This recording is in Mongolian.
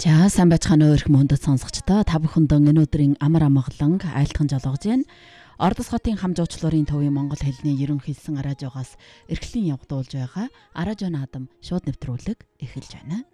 За сайн байцгаана уу өрх мөндөд сонсогчдоо. Та бүхэндээ энэ өдрийн амар амгалан айлтхан жолоогож байна. Ордос хотын хамжуучлалын төвийн монгол хэлний ерөнхийлсэн радиогоос эрхлэн явагдуулж байгаа Аражон Адам шууд нэвтрүүлэг эхэлж байна.